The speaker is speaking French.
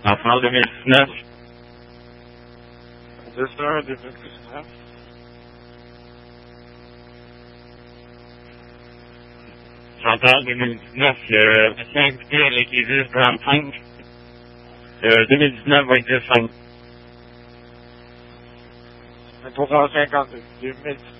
Enfant 2019. 10/1/2019. Chantal 2019, le médecin invité avec les 10/35. 2019 va être 10/5. 352. 2019.